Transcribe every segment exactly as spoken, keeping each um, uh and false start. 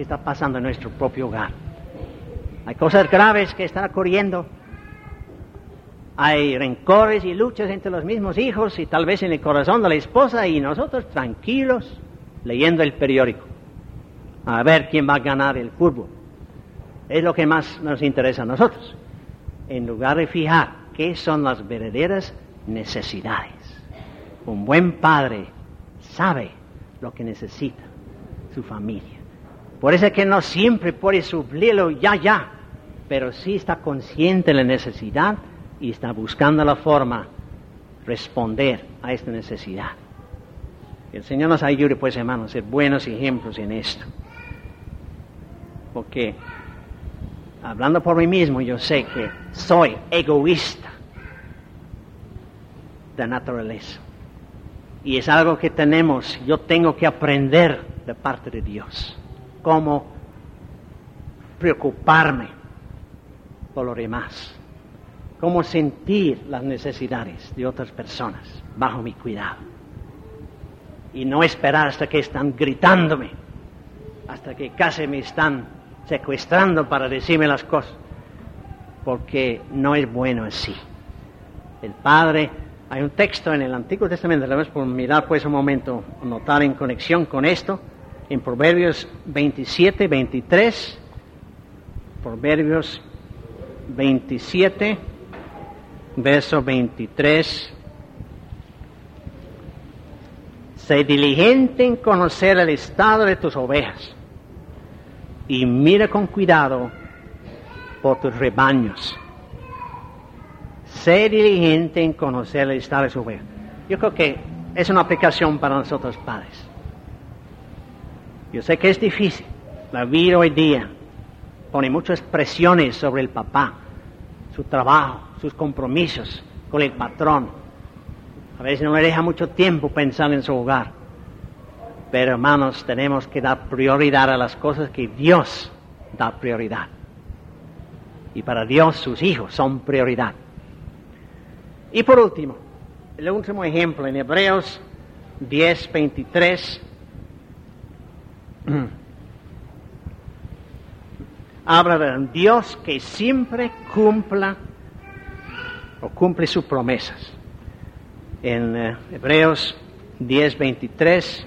que está pasando en nuestro propio hogar. Hay cosas graves que están ocurriendo. Hay rencores y luchas entre los mismos hijos y tal vez en el corazón de la esposa, y nosotros tranquilos leyendo el periódico a ver quién va a ganar el fútbol. Es lo que más nos interesa a nosotros, en lugar de fijar qué son las verdaderas necesidades. Un buen padre sabe lo que necesita su familia. Por eso es que no siempre puede suplirlo ya, ya, pero sí está consciente de la necesidad y está buscando la forma de responder a esta necesidad. Que el Señor nos ayude, pues, hermanos, a ser buenos ejemplos en esto. Porque, hablando por mí mismo, yo sé que soy egoísta de naturaleza. Y es algo que tenemos, yo tengo que aprender de parte de Dios. Cómo preocuparme por los demás. Cómo sentir las necesidades de otras personas bajo mi cuidado. Y no esperar hasta que están gritándome, hasta que casi me están secuestrando para decirme las cosas. Porque no es bueno así. El Padre, hay un texto en el Antiguo Testamento, debemos por mirar pues un momento, notar en conexión con esto, en Proverbios veintisiete, veintitrés, Proverbios veintisiete, verso veintitrés. Sé diligente en conocer el estado de tus ovejas y mira con cuidado por tus rebaños. Sé diligente en conocer el estado de tus ovejas. Yo creo que es una aplicación para nosotros padres. Yo sé que es difícil. La vida hoy día pone muchas presiones sobre el papá, su trabajo, sus compromisos con el patrón. A veces no le deja mucho tiempo pensar en su hogar. Pero, hermanos, tenemos que dar prioridad a las cosas que Dios da prioridad. Y para Dios sus hijos son prioridad. Y por último, el último ejemplo en Hebreos diez, veintitrés. Habla de un Dios que siempre cumpla o cumple sus promesas. En uh, Hebreos diez, veintitrés.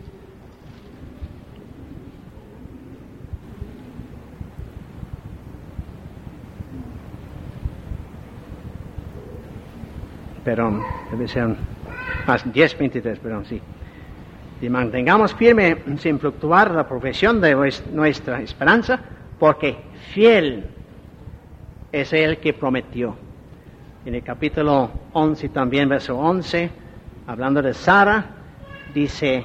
Perdón, debe ser más diez, veintitrés, perdón, sí. Y mantengamos firme sin fluctuar la profesión de nuestra esperanza, porque fiel es el que prometió. En el capítulo once también, verso once, hablando de Sara, dice,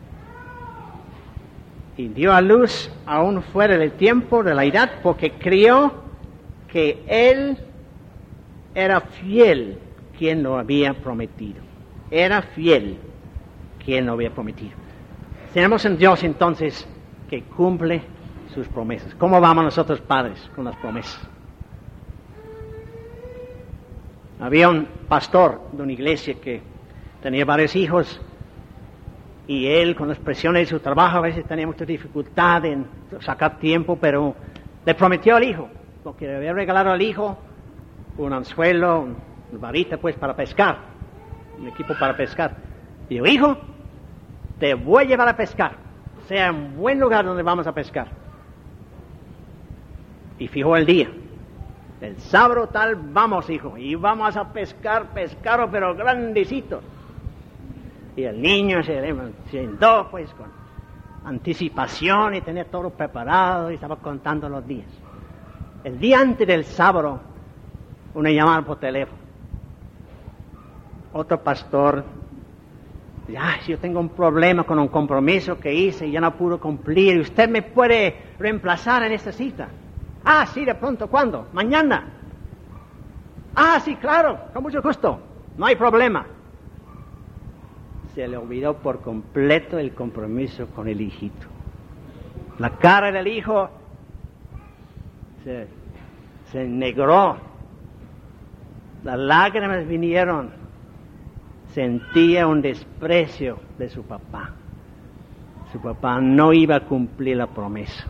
y dio a luz aún fuera del tiempo de la edad, porque creyó que él era fiel quien lo había prometido. Era fiel quien lo había prometido. Tenemos en Dios entonces que cumple sus promesas. ¿Cómo vamos nosotros padres con las promesas? Había un pastor de una iglesia que tenía varios hijos y él con las presiones de su trabajo a veces tenía mucha dificultad en sacar tiempo, pero le prometió al hijo, porque le había regalado al hijo un anzuelo, una varita pues para pescar, un equipo para pescar. Y dijo, hijo, te voy a llevar a pescar, sea un buen lugar donde vamos a pescar. Y fijó el día. El sábado tal, vamos, hijo, y vamos a pescar, pescaro, pero grandecito. Y el niño se sentó, pues, con anticipación y tenía todo preparado y estaba contando los días. El día antes del sábado, una llamada por teléfono. Otro pastor, ya, si yo tengo un problema con un compromiso que hice y ya no pude cumplir, ¿usted me puede reemplazar en esta cita? Ah, sí, de pronto, ¿cuándo? Mañana. Ah, sí, claro, con mucho gusto, no hay problema. Se le olvidó por completo el compromiso con el hijito. La cara del hijo se, se negró, las lágrimas vinieron, sentía un desprecio de su papá. Su papá no iba a cumplir la promesa.